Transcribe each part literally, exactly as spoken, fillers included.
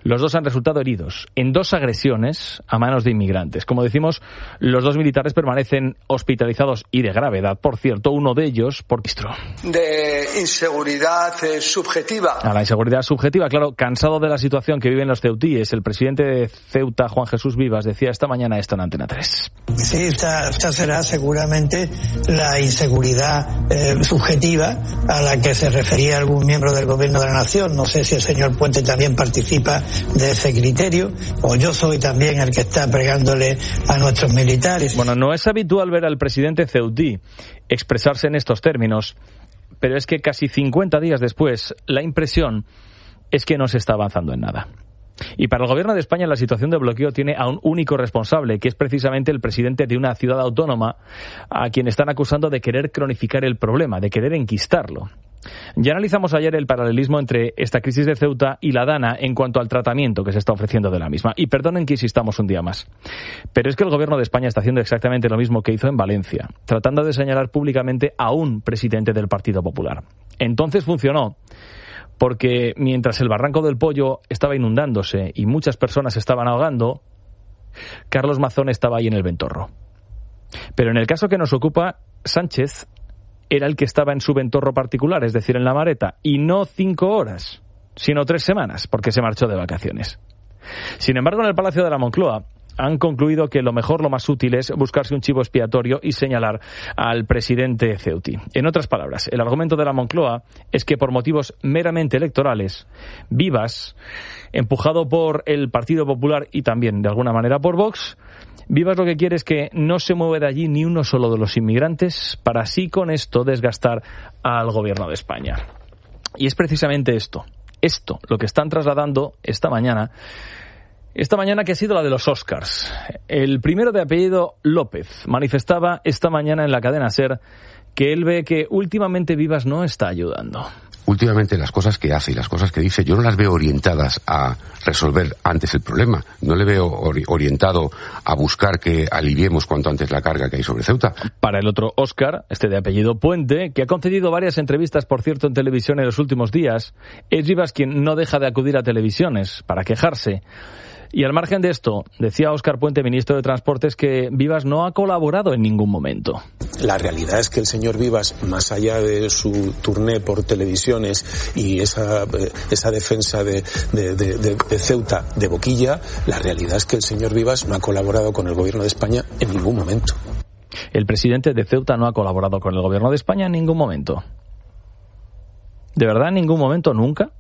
Los dos han resultado heridos en dos agresiones a manos de inmigrantes. Como decimos, los dos militares permanecen hospitalizados y de gravedad. Por cierto, uno de ellos por distro. De inseguridad eh, subjetiva. A la inseguridad subjetiva, claro, cansado de la situación que viven los ceutíes, el presidente de Ceuta, Juan Jesús Vivas, decía esta mañana esto en Antena tres. Sí, esta, esta será seguramente la inseguridad eh, subjetiva a la que se refería algún miembro del Gobierno de la Nación. No sé si el señor Puente también participa de ese criterio, o yo soy también el que está pregándole a nuestros militares. Bueno, no es habitual ver al presidente ceutí expresarse en estos términos, pero es que casi cincuenta días después, la impresión es que no se está avanzando en nada. Y para el Gobierno de España la situación de bloqueo tiene a un único responsable, que es precisamente el presidente de una ciudad autónoma a quien están acusando de querer cronificar el problema, de querer enquistarlo. Ya analizamos ayer el paralelismo entre esta crisis de Ceuta y la DANA en cuanto al tratamiento que se está ofreciendo de la misma. Y perdonen que insistamos un día más, pero es que el Gobierno de España está haciendo exactamente lo mismo que hizo en Valencia, tratando de señalar públicamente a un presidente del Partido Popular. Entonces funcionó, porque mientras el Barranco del Pollo estaba inundándose y muchas personas estaban ahogando, Carlos Mazón estaba ahí en el ventorro. Pero en el caso que nos ocupa, Sánchez era el que estaba en su ventorro particular, es decir, en la Mareta, y no cinco horas, sino tres semanas, porque se marchó de vacaciones. Sin embargo, en el Palacio de la Moncloa han concluido que lo mejor, lo más útil es buscarse un chivo expiatorio y señalar al presidente ceutí. En otras palabras, el argumento de la Moncloa es que por motivos meramente electorales, Vivas, empujado por el Partido Popular y también de alguna manera por Vox, Vivas lo que quiere es que no se mueva de allí ni uno solo de los inmigrantes para así con esto desgastar al Gobierno de España. Y es precisamente esto, esto lo que están trasladando esta mañana Esta mañana que ha sido la de los Oscars. El primero de apellido López manifestaba esta mañana en la cadena SER que él ve que últimamente Vivas no está ayudando. Últimamente las cosas que hace y las cosas que dice yo no las veo orientadas a resolver antes el problema. No le veo ori- orientado a buscar que aliviemos cuanto antes la carga que hay sobre Ceuta. Para el otro Óscar, este de apellido Puente, que ha concedido varias entrevistas, por cierto, en televisión en los últimos días, es Vivas quien no deja de acudir a televisiones para quejarse. Y al margen de esto, decía Óscar Puente, ministro de Transportes, que Vivas no ha colaborado en ningún momento. La realidad es que el señor Vivas, más allá de su turné por televisiones y esa, esa defensa de, de, de, de, de Ceuta de boquilla, la realidad es que el señor Vivas no ha colaborado con el Gobierno de España en ningún momento. El presidente de Ceuta no ha colaborado con el Gobierno de España en ningún momento. ¿De verdad en ningún momento? ¿Nunca?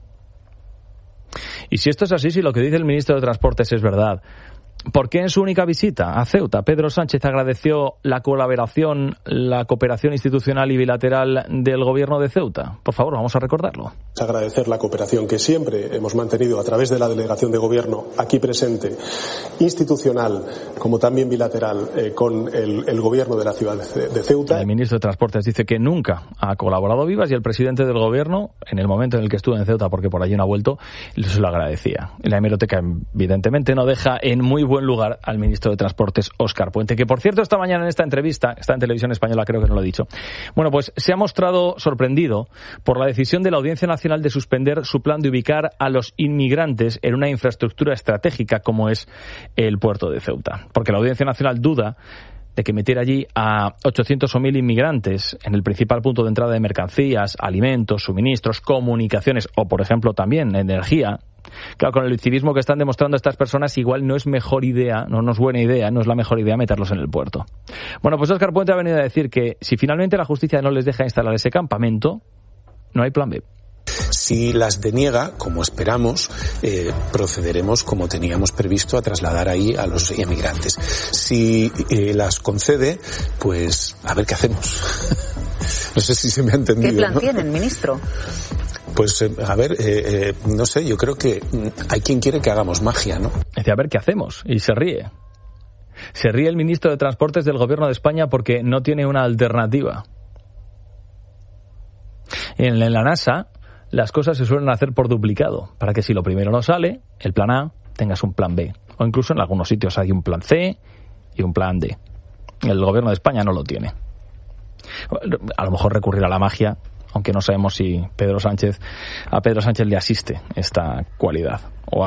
Y si esto es así, si lo que dice el ministro de Transportes es verdad, ¿por qué en su única visita a Ceuta Pedro Sánchez agradeció la colaboración, la cooperación institucional y bilateral del Gobierno de Ceuta? Por favor, vamos a recordarlo. Agradecer la cooperación que siempre hemos mantenido a través de la delegación de Gobierno aquí presente, institucional como también bilateral, eh, con el, el Gobierno de la ciudad de, de Ceuta. El ministro de Transportes dice que nunca ha colaborado Vivas y el presidente del Gobierno, en el momento en el que estuvo en Ceuta, porque por allí no ha vuelto, se lo agradecía. La hemeroteca, evidentemente, no deja en muy buen lugar al ministro de Transportes, Óscar Puente, que por cierto esta mañana en esta entrevista, está en Televisión Española, creo que no lo he dicho, bueno, pues se ha mostrado sorprendido por la decisión de la Audiencia Nacional de suspender su plan de ubicar a los inmigrantes en una infraestructura estratégica como es el puerto de Ceuta, porque la Audiencia Nacional duda de que meter allí a ochocientos o mil inmigrantes en el principal punto de entrada de mercancías, alimentos, suministros, comunicaciones o, por ejemplo, también energía. Claro, con el civismo que están demostrando estas personas, igual no es mejor idea, no, no es buena idea, no es la mejor idea meterlos en el puerto. Bueno, pues Óscar Puente ha venido a decir que si finalmente la justicia no les deja instalar ese campamento, no hay plan B. Si las deniega, como esperamos, eh, procederemos como teníamos previsto a trasladar ahí a los inmigrantes. Si eh, las concede, pues a ver qué hacemos. No sé si se me ha entendido. ¿Qué plan ¿no? tienen, ministro? Pues, eh, a ver, eh, eh, no sé, yo creo que hay quien quiere que hagamos magia, ¿no? Dice, a ver qué hacemos, y se ríe. Se ríe el ministro de Transportes del Gobierno de España porque no tiene una alternativa. En la NASA las cosas se suelen hacer por duplicado, para que si lo primero no sale, el plan A, tengas un plan B. O incluso en algunos sitios hay un plan C y un plan D. El Gobierno de España no lo tiene. A lo mejor recurrir a la magia, aunque no sabemos si Pedro Sánchez a Pedro Sánchez le asiste esta cualidad. O